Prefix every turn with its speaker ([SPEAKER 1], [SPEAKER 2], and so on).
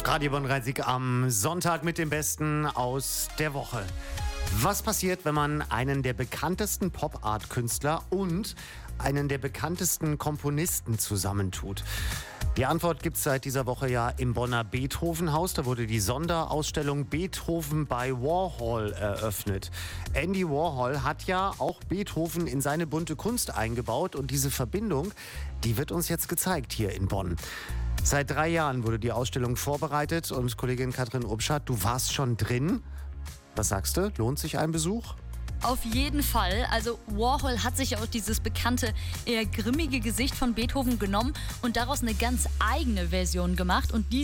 [SPEAKER 1] Radio Bonn-Rhein-Sieg am Sonntag mit dem Besten aus der Woche. Was passiert, wenn man einen der bekanntesten Pop-Art-Künstler und einen der bekanntesten Komponisten zusammentut? Die Antwort gibt es seit dieser Woche ja im Bonner Beethoven-Haus. Da wurde die Sonderausstellung Beethoven bei Warhol eröffnet. Andy Warhol hat ja auch Beethoven in seine bunte Kunst eingebaut. Und diese Verbindung, die wird uns jetzt gezeigt hier in Bonn. Seit 3 Jahren wurde die Ausstellung vorbereitet. Und Kollegin Katrin Obschat, du warst schon drin. Was sagst du? Lohnt sich ein Besuch?
[SPEAKER 2] Auf jeden Fall. Also Warhol hat sich auch dieses bekannte, eher grimmige Gesicht von Beethoven genommen und daraus eine ganz eigene Version gemacht. Und die